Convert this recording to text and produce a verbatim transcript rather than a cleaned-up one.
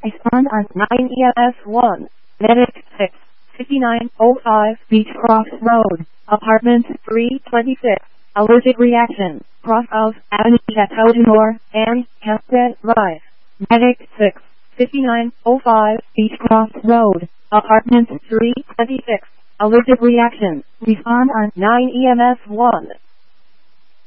Respond on nine E M S one. Medic six, fifty-nine oh five Beechcroft Road, Apartment three twenty-six. Allergic reaction, cross of Anita Codenor and Hampstead Drive. Medic six, fifty-nine oh five Beechcroft Road, Apartment three twenty-six. Allergic reaction. Respond on nine E M S one.